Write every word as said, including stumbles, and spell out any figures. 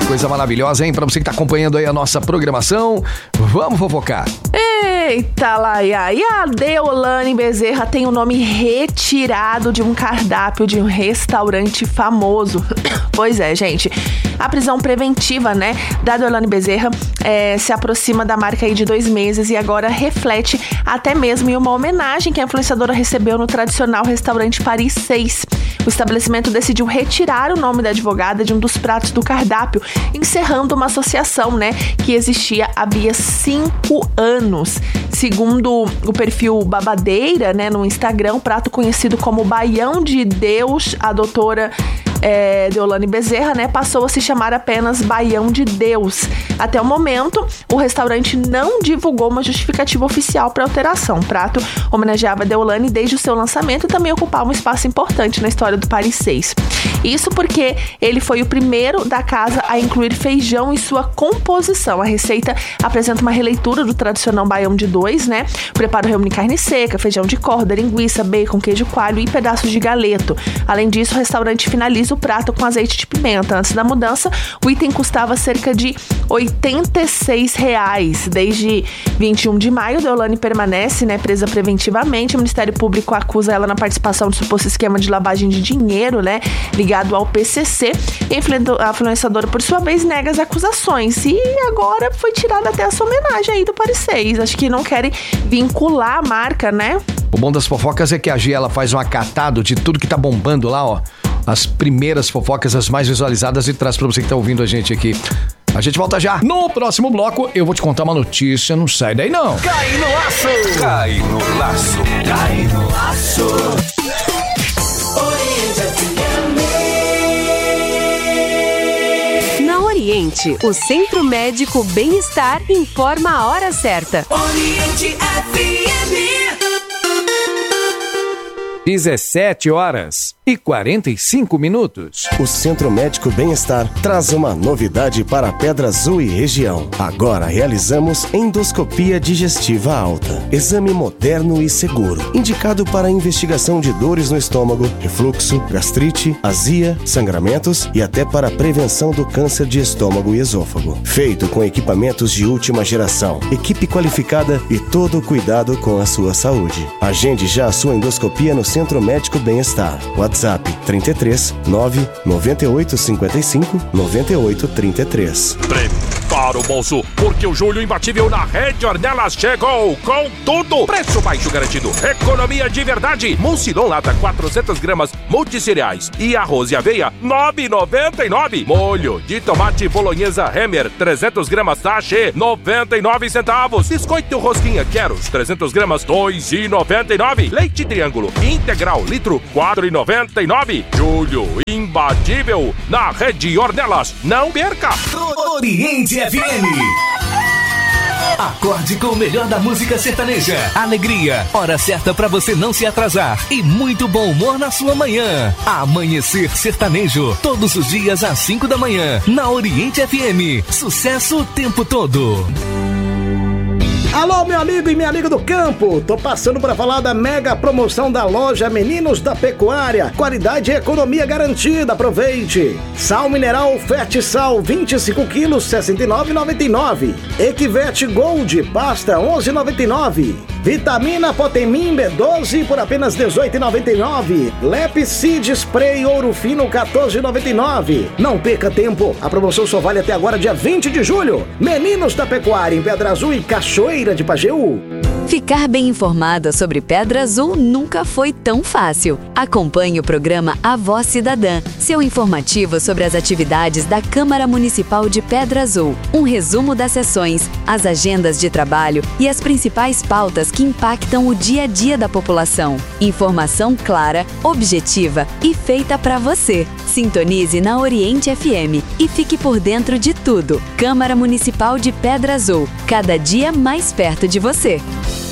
coisa maravilhosa, hein? Pra você que tá acompanhando aí a nossa programação, vamos fofocar. Eita, Laia, e a Deolane Bezerra tem o nome retirado de um cardápio de um restaurante famoso. Pois é, gente, a prisão preventiva, né, da Deolane Bezerra é, se aproxima da marca aí de dois meses e agora reflete até mesmo em uma homenagem que a influenciadora recebeu no tradicional restaurante Paris seis. O estabelecimento decidiu retirar o nome da advogada de um dos pratos do cardápio, encerrando uma associação, né, que existia havia cinco anos. Segundo o perfil Babadeira, né, no Instagram, o prato conhecido como Baião de Deus, a doutora É, Deolane Bezerra, né, passou a se chamar apenas Baião de Deus. Até o momento, o restaurante não divulgou uma justificativa oficial para a alteração. O prato homenageava Deolane desde o seu lançamento e também ocupava um espaço importante na história do Paris seis. Isso porque ele foi o primeiro da casa a incluir feijão em sua composição. A receita apresenta uma releitura do tradicional Baião de Dois, né? O preparo reúne carne seca, feijão de corda, linguiça, bacon, queijo coalho e pedaços de galeto. Além disso, o restaurante finaliza o prato com azeite de pimenta. Antes da mudança, o item custava cerca de oitenta e seis reais. Desde vinte e um de maio, Deolane permanece, né, presa preventivamente. O Ministério Público acusa ela na participação de suposto esquema de lavagem de dinheiro, né, ligado ao P C C. A influenciadora, por sua vez, nega as acusações. E agora foi tirada até essa homenagem aí do Paris seis. Acho que não querem vincular a marca, né? O bom das fofocas é que a G, ela faz um acatado de tudo que tá bombando lá, ó. As primeiras fofocas, as mais visualizadas, e traz pra você que tá ouvindo a gente aqui. A gente volta já. No próximo bloco, eu vou te contar uma notícia. Não sai daí, não. Cai no laço. Cai no laço. Cai no laço. Oriente F M. Na Oriente, o Centro Médico Bem-Estar informa a hora certa. Oriente F M. dezessete horas e quarenta e cinco minutos. O Centro Médico Bem-Estar traz uma novidade para Pedra Azul e região. Agora realizamos endoscopia digestiva alta. Exame moderno e seguro, indicado para investigação de dores no estômago, refluxo, gastrite, azia, sangramentos e até para prevenção do câncer de estômago e esôfago. Feito com equipamentos de última geração, equipe qualificada e todo o cuidado com a sua saúde. Agende já a sua endoscopia no Centro Médico Bem-Estar. WhatsApp trinta e três, nove, noventa e oito, cinquenta e cinco, noventa e oito, trinta e três. Prepara o bolso, porque o julho imbatível na Rede Ornelas chegou com tudo. Preço baixo garantido, economia de verdade. Mucilon lata quatrocentas gramas, multiscereais e arroz e aveia nove reais e noventa e nove centavos. Molho de tomate bolonhesa Hemer trezentas gramas sachê noventa e nove centavos. Biscoito rosquinha Queros trezentas gramas dois reais e noventa e nove centavos. Leite Triângulo integral litro quatro reais e noventa e nove centavos. Julho imbatível na Rede Ornelas. Não perca! Oriente F M. Acorde com o melhor da música sertaneja. Alegria, hora certa pra você não se atrasar. E muito bom humor na sua manhã. Amanhecer Sertanejo, todos os dias às cinco da manhã, na Oriente F M. Sucesso o tempo todo. Alô, meu amigo e minha amiga do campo, tô passando para falar da mega promoção da loja Meninos da Pecuária. Qualidade e economia garantida, aproveite. Sal mineral Fertisal vinte e cinco quilos, sessenta e nove reais e noventa e nove centavos. Equivete Gold, pasta onze reais e noventa e nove centavos. Vitamina Potemin B doze por apenas dezoito reais e noventa e nove centavos. Lepicid Spray Ouro Fino quatorze reais e noventa e nove centavos. Não perca tempo, a promoção só vale até agora, dia vinte de julho. Meninos da Pecuária em Pedra Azul e Cachoeira de Pajeú. Ficar bem informada sobre Pedra Azul nunca foi tão fácil. Acompanhe o programa A Voz Cidadã, seu informativo sobre as atividades da Câmara Municipal de Pedra Azul. Um resumo das sessões, as agendas de trabalho e as principais pautas que impactam o dia a dia da população. Informação clara, objetiva e feita para você. Sintonize na Oriente F M e fique por dentro de tudo. Câmara Municipal de Pedra Azul, cada dia mais perto de você.